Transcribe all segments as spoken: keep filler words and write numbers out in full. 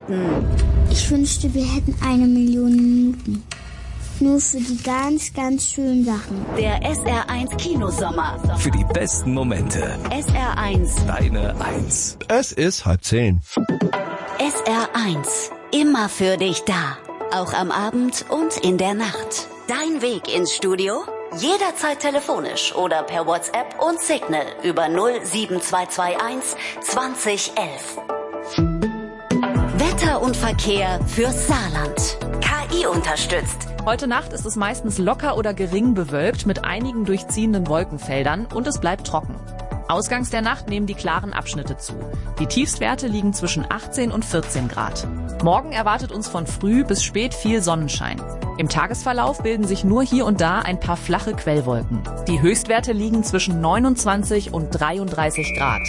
Minuten. Ich wünschte, wir hätten eine Million Minuten. Nur für die ganz, ganz schönen Sachen. Der S R eins Kinosommer. Für die besten Momente. S R eins. Deine Eins. Es ist halb zehn. S R eins. Immer für dich da. Auch am Abend und in der Nacht. Dein Weg ins Studio? Jederzeit telefonisch oder per WhatsApp und Signal über null sieben zwei zwei eins zwanzig elf. Wetter und Verkehr fürs Saarland. K I unterstützt. Heute Nacht ist es meistens locker oder gering bewölkt mit einigen durchziehenden Wolkenfeldern und es bleibt trocken. Ausgangs der Nacht nehmen die klaren Abschnitte zu. Die Tiefstwerte liegen zwischen achtzehn und vierzehn Grad. Morgen erwartet uns von früh bis spät viel Sonnenschein. Im Tagesverlauf bilden sich nur hier und da ein paar flache Quellwolken. Die Höchstwerte liegen zwischen neunundzwanzig und dreiunddreißig Grad.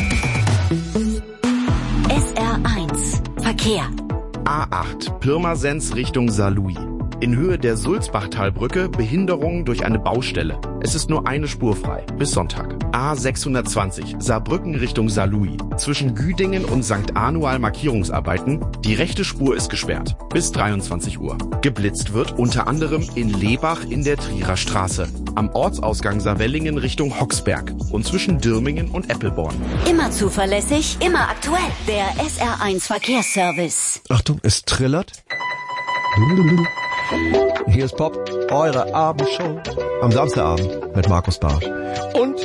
S R eins Verkehr. A acht, Pirmasens Richtung Saarlouis. In Höhe der Sulzbachtalbrücke Behinderungen durch eine Baustelle. Es ist nur eine Spur frei. Bis Sonntag. A sechshundertzwanzig, Saarbrücken Richtung Saarlouis. Zwischen Güdingen und Sankt Anual Markierungsarbeiten. Die rechte Spur ist gesperrt. Bis dreiundzwanzig Uhr. Geblitzt wird unter anderem in Lebach in der Trierer Straße. Am Ortsausgang Saarwellingen Richtung Hoxberg. Und zwischen Dürmingen und Eppelborn. Immer zuverlässig, immer aktuell. Der S R eins Verkehrsservice. Achtung, es trillert. Hier ist Pop, eure Abendshow am Samstagabend mit Markus Barsch. Und